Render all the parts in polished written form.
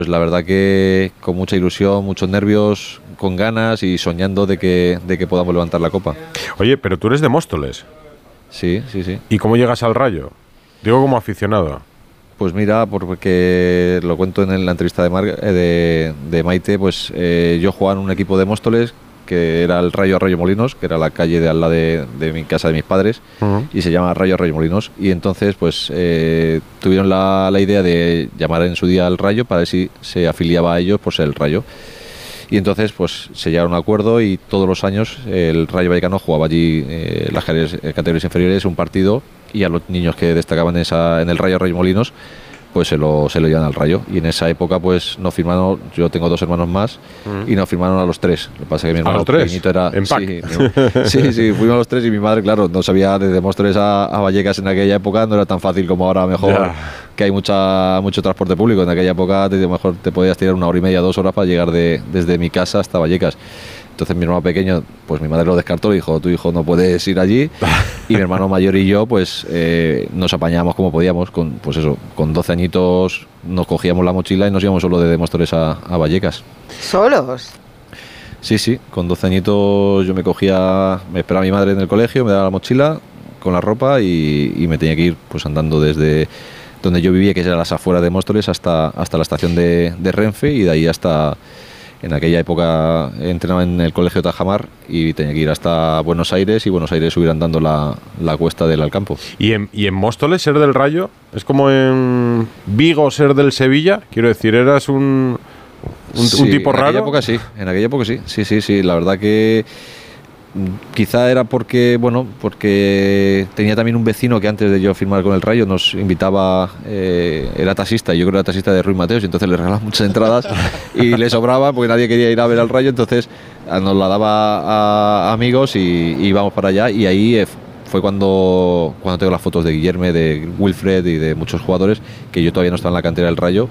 Pues la verdad que con mucha ilusión, muchos nervios, con ganas y soñando de que podamos levantar la copa. Oye, pero tú eres de Móstoles. Sí. ¿Y cómo llegas al Rayo? Digo como aficionado. Pues mira, porque lo cuento en la entrevista de Maite, pues yo jugaba en un equipo de Móstoles que era el Rayo Arroyomolinos, que era la calle de al lado de mi casa de mis padres, y se llama Rayo Arroyomolinos. Y entonces pues tuvieron la idea de llamar en su día al Rayo para ver si se afiliaba a ellos pues el Rayo. Y entonces pues se llegaron a un acuerdo y todos los años el Rayo Vallecano jugaba allí las categorías inferiores un partido, y a los niños que destacaban en el Rayo Arroyomolinos pues se lo llevan al Rayo. Y en esa época pues nos firmaron, yo tengo 2 hermanos más, y nos firmaron a los 3. Lo que pasa es que mi hermano pequeñito era... Sí, fuimos a los 3 y mi madre, claro, no sabía, desde Móstoles a Vallecas en aquella época no era tan fácil como ahora, mejor que hay mucho transporte público. En aquella época mejor te podías tirar 1 hora y media, 2 horas para llegar desde mi casa hasta Vallecas. Entonces mi hermano pequeño, pues mi madre lo descartó, le dijo, tu hijo no puedes ir allí. Y mi hermano mayor y yo, pues nos apañábamos como podíamos. Con 12 añitos nos cogíamos la mochila y nos íbamos solo de Móstoles a Vallecas. ¿Solos? Sí, con 12 añitos yo me esperaba mi madre en el colegio, me daba la mochila con la ropa y me tenía que ir pues andando desde donde yo vivía, que era las afueras de Móstoles, hasta la estación de Renfe, y de ahí hasta... En aquella época entrenaba en el colegio Tajamar y tenía que ir hasta Buenos Aires, y Buenos Aires subir andando la cuesta del Alcampo. ¿Y en Móstoles ser del Rayo es como en Vigo ser del Sevilla? Quiero decir, ¿eras un tipo raro? En aquella época sí. Sí. La verdad que quizá era porque tenía también un vecino que antes de yo firmar con el Rayo nos invitaba, era taxista, yo creo que era taxista de Ruiz Mateos, y entonces le regalaba muchas entradas y le sobraba porque nadie quería ir a ver al Rayo, entonces nos la daba a amigos y íbamos para allá, y ahí fue cuando tengo las fotos de Guillerme, de Wilfred y de muchos jugadores que yo todavía no estaba en la cantera del Rayo,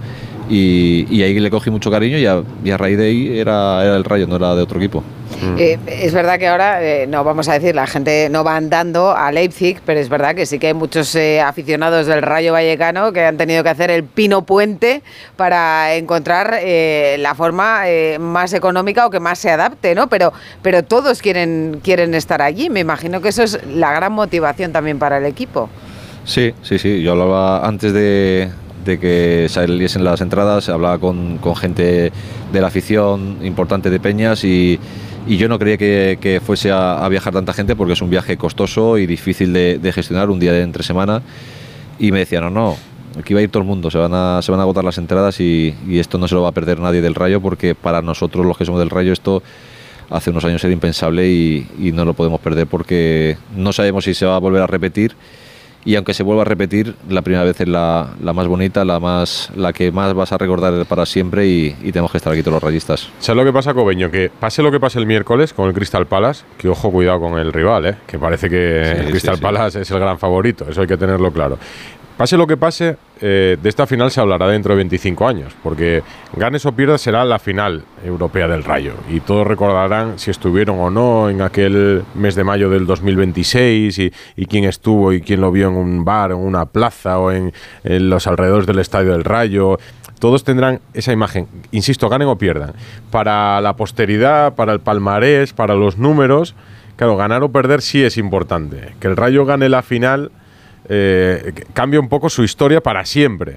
y ahí le cogí mucho cariño, y a raíz de ahí era el Rayo, no era de otro equipo. Es verdad que ahora, no vamos a decir, la gente no va andando a Leipzig, pero es verdad que sí que hay muchos aficionados del Rayo Vallecano que han tenido que hacer el Pino Puente para encontrar la forma más económica o que más se adapte, ¿no? Pero todos quieren estar allí. Me imagino que eso es la gran motivación también para el equipo. Sí. Yo hablaba antes de que saliesen las entradas, hablaba con gente de la afición importante de Peñas, y yo no creía que fuese a viajar tanta gente, porque es un viaje costoso y difícil de gestionar, un día de entre semana, y me decían, no, aquí va a ir todo el mundo, se van a agotar las entradas, y esto no se lo va a perder nadie del Rayo, porque para nosotros los que somos del Rayo esto hace unos años era impensable, y no lo podemos perder porque no sabemos si se va a volver a repetir. Y aunque se vuelva a repetir, la primera vez es la más bonita, la que más vas a recordar para siempre, y tenemos que estar aquí todos los rayistas. ¿Sabes lo que pasa, Cobeño? Que pase lo que pase el miércoles con el Crystal Palace, que ojo, cuidado con el rival, que parece que el Crystal Palace es el gran favorito, eso hay que tenerlo claro. Pase lo que pase, de esta final se hablará dentro de 25 años, porque ganes o pierdas será la final europea del Rayo, y todos recordarán si estuvieron o no en aquel mes de mayo del 2026, y quién estuvo y quién lo vio en un bar, en una plaza o en los alrededores del estadio del Rayo. Todos tendrán esa imagen, insisto, ganen o pierdan. Para la posteridad, para el palmarés, para los números, claro, ganar o perder sí es importante. Que el Rayo gane la final cambia un poco su historia para siempre.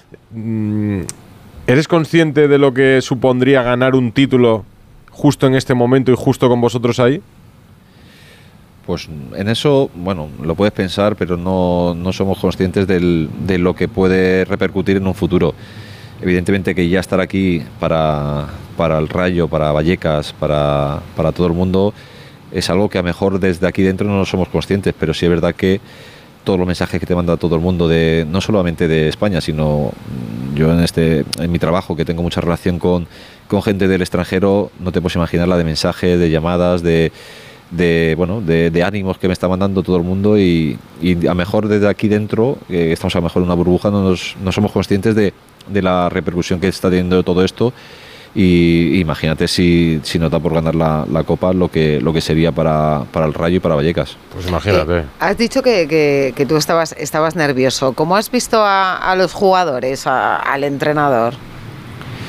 ¿Eres consciente de lo que supondría ganar un título justo en este momento y justo con vosotros ahí? Pues en eso, bueno, lo puedes pensar, pero no somos conscientes de lo que puede repercutir en un futuro. Evidentemente que ya estar aquí para el Rayo, para Vallecas, para todo el mundo, es algo que a lo mejor desde aquí dentro no somos conscientes, pero sí es verdad que todos los mensajes que te manda todo el mundo, no solamente de España, sino yo en mi trabajo, que tengo mucha relación con gente del extranjero, no te puedes imaginar la de mensajes, de llamadas, de ánimos que me está mandando todo el mundo, y a lo mejor desde aquí dentro, estamos a lo mejor en una burbuja, no somos conscientes de la repercusión que está teniendo todo esto. Y imagínate si nos da por ganar la Copa, lo que sería para el Rayo y para Vallecas. Pues imagínate. Has dicho que tú estabas nervioso. ¿Cómo has visto a los jugadores, al entrenador?